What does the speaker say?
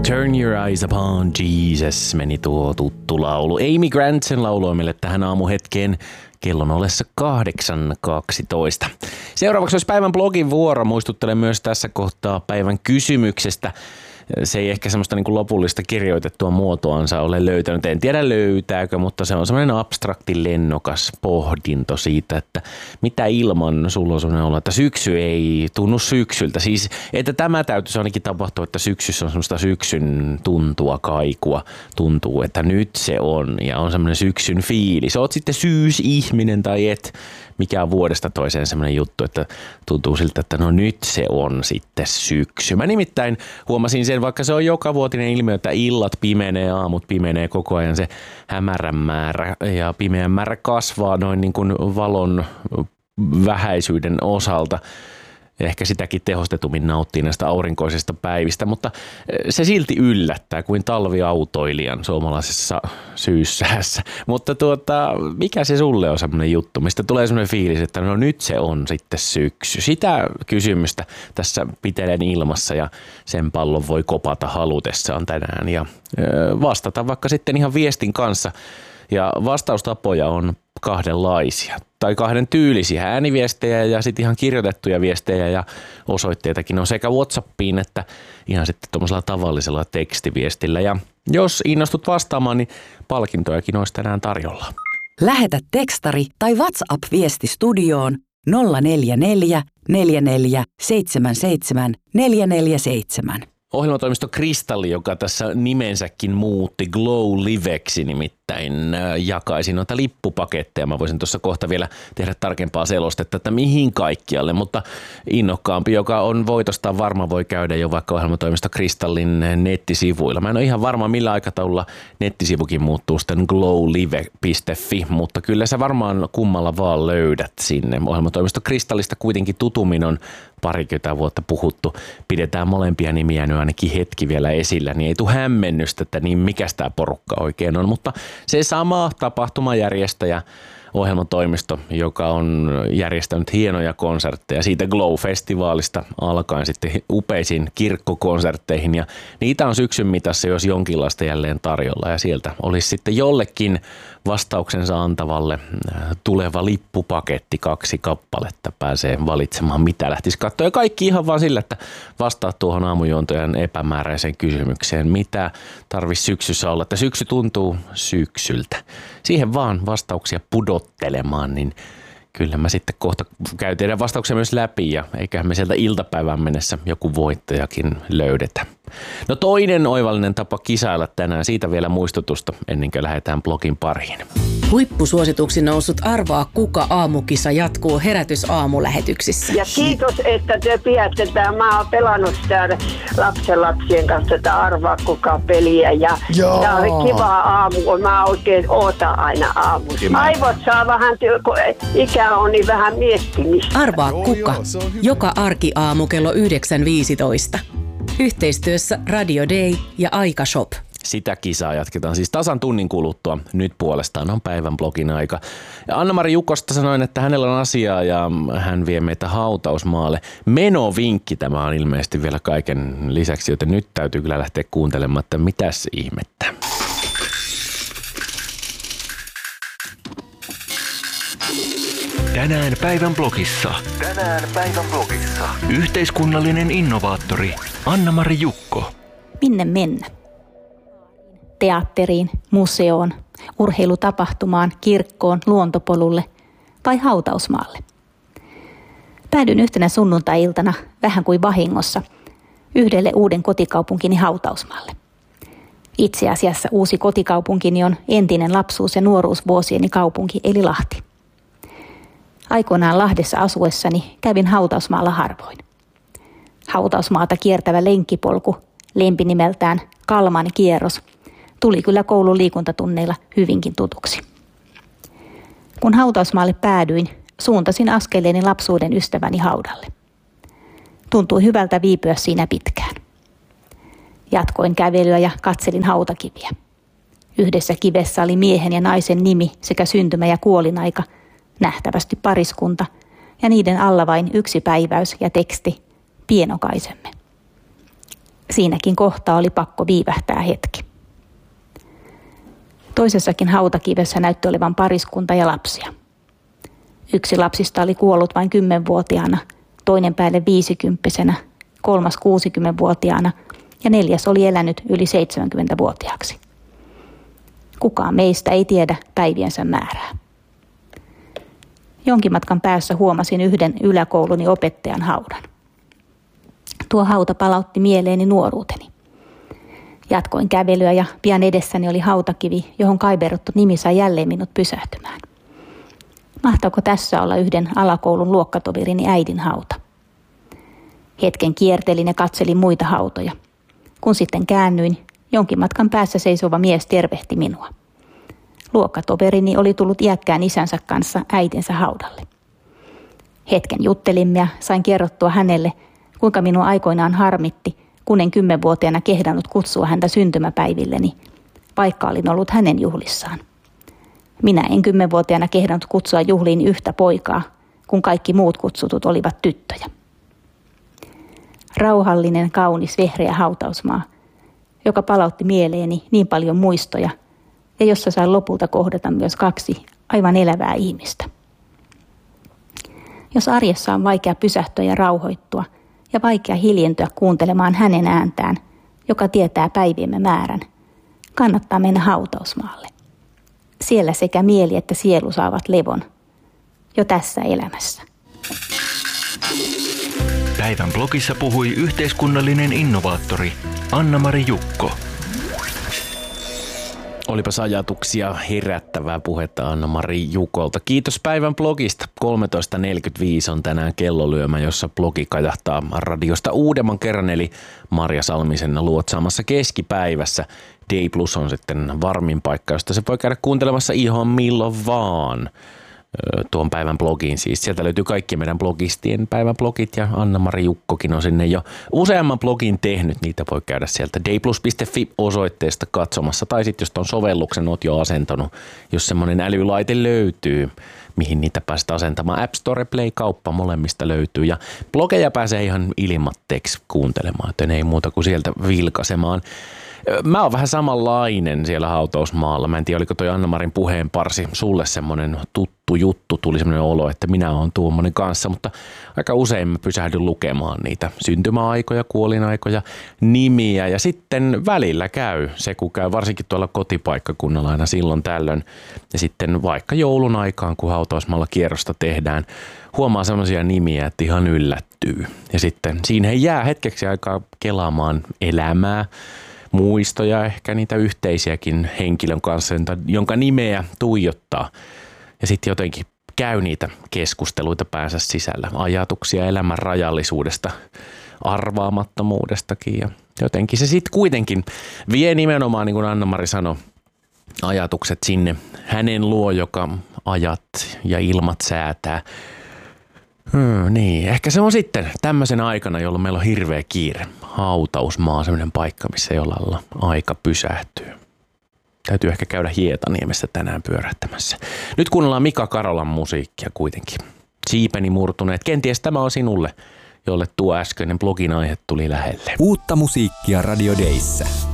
Turn Your Eyes Upon Jesus meni tuo tuttu laulu. Amy Grant sen lauloi meille tähän aamuhetkeen kellon ollessa 8.12. Seuraavaksi olisi päivän blogin vuoro. Muistuttelen myös tässä kohtaa päivän kysymyksestä. Se ei ehkä semmoista niin kuin lopullista kirjoitettua muotoansa ole löytänyt. En tiedä löytääkö, mutta se on semmoinen abstrakti lennokas pohdinto siitä, että mitä ilman sulla on semmoinen olo, että syksy ei tunnu syksyltä. Siis, että tämä täytyisi ainakin tapahtua, että syksyssä on semmoista syksyn tuntua, kaikua. Tuntuu, että nyt se on ja on semmoinen syksyn fiilis. Oot sitten syysihminen tai et. Mikä on vuodesta toiseen semmoinen juttu, että tuntuu siltä, että no nyt se on sitten syksy. Mä nimittäin huomasin sen, vaikka se on jokavuotinen ilmiö, että illat pimenee, aamut pimenee koko ajan, se hämärän määrä ja pimeän määrä kasvaa noin niin kuin valon vähäisyyden osalta. Ehkä sitäkin tehostetummin nauttii näistä aurinkoisista päivistä, mutta se silti yllättää kuin talviautoilijan suomalaisessa syyssäässä. Mutta mikä se sulle on semmoinen juttu, mistä tulee semmoinen fiilis, että no nyt se on sitten syksy. Sitä kysymystä tässä pitelen ilmassa ja sen pallon voi kopata halutessaan tänään ja vastata vaikka sitten ihan viestin kanssa. Ja vastaustapoja on kahdenlaisia tai kahden tyylisiä ääniviestejä ja sitten ihan kirjoitettuja viestejä ja osoitteitakin on sekä WhatsAppiin että ihan sitten tuollaisella tavallisella tekstiviestillä. Ja jos innostut vastaamaan, niin palkintojakin olisi tänään tarjolla. Lähetä tekstari tai WhatsApp-viesti studioon 044 44 77 447. Ohjelmatoimisto Kristalli, joka tässä nimensäkin muutti Glow Liveksi, nimittäin jakaisi noita lippupaketteja. Mä voisin tuossa kohta vielä tehdä tarkempaa selostetta, että mihin kaikkialle, mutta innokkaampi, joka on voitostaan varma, voi käydä jo vaikka ohjelmatoimisto Kristallin nettisivuilla. Mä en ole ihan varma, millä aikataululla nettisivukin muuttuu sitten glowlive.fi, mutta kyllä sä varmaan kummalla vaan löydät sinne. Ohjelmatoimisto Kristallista kuitenkin tutummin on parikymmentä vuotta puhuttu. Pidetään molempia nimiä nyt ainakin hetki vielä esillä, niin ei tule hämmennystä, että niin mikäs tämä porukka oikein on. Mutta se sama tapahtumajärjestäjä, ohjelmatoimisto, joka on järjestänyt hienoja konsertteja siitä Glow-festivaalista alkaen sitten upeisiin kirkkokonsertteihin. Ja niitä on syksyn mitassa, jos jonkinlaista jälleen tarjolla. Ja sieltä olisi sitten jollekin vastauksensa antavalle tuleva lippupaketti, 2 kappaletta. Pääsee valitsemaan, mitä lähtisi katsoa. Ja kaikki ihan vaan sillä, että vastaa tuohon aamujuontojan epämääräiseen kysymykseen, mitä tarvitsisi syksyssä olla. Että syksy tuntuu syksyltä. Siihen vaan vastauksia pudottelemaan, niin kyllä mä sitten kohta käyn teidän vastauksia myös läpi ja eiköhän me sieltä iltapäivään mennessä joku voittajakin löydetä. No toinen oivallinen tapa kisailla tänään, siitä vielä muistutusta ennen kuin lähdetään blogin pariin. Huippusuosituksi noussut Arvaa kuka -aamukisa jatkuu Herätys-aamulähetyksissä. Ja kiitos, että te pidätte tämän. Mä oon pelannut sitä lapsenlapsien kanssa tätä Arvaa kuka -peliä ja tää oli kiva aamu, kun mä oikein ootan aina aamussa. Aivot saa vähän, kun ikä on niin vähän miettimistä. Arvaa kuka, joka arkiaamu kello 9.15. Yhteistyössä Radio Day ja Aikashop. Sitä kisaa jatketaan siis tasan tunnin kuluttua. Nyt puolestaan on päivän blogin aika. Anna-Mari Jukosta sanoin, että hänellä on asiaa ja hän vie meitä hautausmaalle. Menovinkki tämä on ilmeisesti vielä kaiken lisäksi, joten nyt täytyy kyllä lähteä kuuntelemaan, että mitäs ihmettä. Tänään päivän blogissa. Yhteiskunnallinen innovaattori Anna-Mari Jukko. Minne mennä? Teatteriin, museoon, urheilutapahtumaan, kirkkoon, luontopolulle vai hautausmaalle. Päädyin yhtenä sunnuntai-iltana vähän kuin vahingossa yhdelle uuden kotikaupunkini hautausmaalle. Itse asiassa uusi kotikaupunkini on entinen lapsuus- ja nuoruusvuosieni kaupunki eli Lahti. Aikoinaan Lahdessa asuessani kävin hautausmaalla harvoin. Hautausmaata kiertävä lenkkipolku, lempinimeltään Kalman kierros, tuli kyllä koulun liikuntatunneilla hyvinkin tutuksi. Kun hautausmaalle päädyin, suuntasin askeleeni lapsuuden ystäväni haudalle. Tuntui hyvältä viipyä siinä pitkään. Jatkoin kävelyä ja katselin hautakiviä. Yhdessä kivessä oli miehen ja naisen nimi sekä syntymä- ja kuolinaika, nähtävästi pariskunta, ja niiden alla vain yksi päiväys ja teksti, Pienokaisemme. Siinäkin kohtaa oli pakko viivähtää hetki. Toisessakin hautakivessä näytti olevan pariskunta ja lapsia. Yksi lapsista oli kuollut vain 10-vuotiaana, toinen päälle 50-vuotiaana, kolmas 60-vuotiaana ja neljäs oli elänyt yli 70-vuotiaaksi. Kukaan meistä ei tiedä päiviensä määrää. Jonkin matkan päässä huomasin yhden yläkouluni opettajan haudan. Tuo hauta palautti mieleeni nuoruuteni. Jatkoin kävelyä ja pian edessäni oli hautakivi, johon kaiverruttu nimi sai jälleen minut pysähtymään. Mahtaako tässä olla yhden alakoulun luokkatoverini äidin hauta? Hetken kiertelin ja katselin muita hautoja. Kun sitten käännyin, jonkin matkan päässä seisova mies tervehti minua. Luokkatoverini oli tullut iäkkään isänsä kanssa äitinsä haudalle. Hetken juttelimme ja sain kerrottua hänelle, kuinka minua aikoinaan harmitti, kun en 10-vuotiaana kehdannut kutsua häntä syntymäpäivilleni, vaikka olin ollut hänen juhlissaan. Minä en 10-vuotiaana kehdannut kutsua juhliin yhtä poikaa, kun kaikki muut kutsutut olivat tyttöjä. Rauhallinen, kaunis, vehreä hautausmaa, joka palautti mieleeni niin paljon muistoja ja jossa sain lopulta kohdata myös 2 aivan elävää ihmistä. Jos arjessa on vaikea pysähtyä ja rauhoittua ja vaikea hiljentyä kuuntelemaan hänen ääntään, joka tietää päiviemme määrän, kannattaa mennä hautausmaalle. Siellä sekä mieli että sielu saavat levon jo tässä elämässä. Päivän blogissa puhui yhteiskunnallinen innovaattori Anna-Mari Jukko. Olipas ajatuksia herättävää puhetta Anna-Mari Jukolta. Kiitos päivän blogista. 13.45 on tänään kellolyömä, jossa blogi kajahtaa radiosta uudemman kerran, eli Marja Salmisen luotsaamassa keskipäivässä. Day Plus on sitten varmin paikka, josta se voi käydä kuuntelemassa ihan milloin vaan. Tuon päivän blogiin siis. Sieltä löytyy kaikki meidän blogistien päivän blogit ja Anna-Mari Jukkokin on sinne jo useamman blogin tehnyt. Niitä voi käydä sieltä dayplus.fi-osoitteesta katsomassa tai sitten jos ton sovelluksen oot jo asentanut, jos semmoinen älylaite löytyy, mihin niitä pääset asentamaan. App Store, Play, kauppa molemmista löytyy ja blogeja pääsee ihan ilmatteeksi kuuntelemaan, joten ei muuta kuin sieltä vilkaisemaan. Mä oon vähän samanlainen siellä hautausmaalla. Mä en tiedä, oliko toi Anna-Marin puheenparsi sulle semmoinen tuttu juttu. Tuli semmoinen olo, että minä oon tuommoinen kanssa, mutta aika usein mä pysähdyn lukemaan niitä syntymäaikoja, kuolinaikoja, nimiä ja sitten välillä käy se, kun käy varsinkin tuolla kotipaikkakunnalla aina silloin tällöin. Ja sitten vaikka joulun aikaan, kun hautausmaalla kierrosta tehdään, huomaa semmoisia nimiä, että ihan yllättyy. Ja sitten siinä ei jää hetkeksi aikaa kelaamaan elämää, muistoja, ehkä niitä yhteisiäkin henkilön kanssa, jonka nimeä tuijottaa. Ja sitten jotenkin käy niitä keskusteluita päänsä sisällä, ajatuksia elämän rajallisuudesta, arvaamattomuudestakin. Ja jotenkin se sitten kuitenkin vie nimenomaan, niin kuin Anna-Mari sanoi, ajatukset sinne hänen luo, joka ajat ja ilmat säätää. Niin, ehkä se on sitten tämmöisen aikana, jolloin meillä on hirveä kiire. Hautausmaa, semmoinen paikka, missä jollain aika pysähtyy. Täytyy ehkä käydä Hietaniemessä tänään pyörähtämässä. Nyt kuunnellaan Mika Karolan musiikkia kuitenkin. Siipeni murtuneet. Kenties tämä on sinulle, jolle tuo äskeinen blogin aihe tuli lähelle. Uutta musiikkia Radio Dayssä.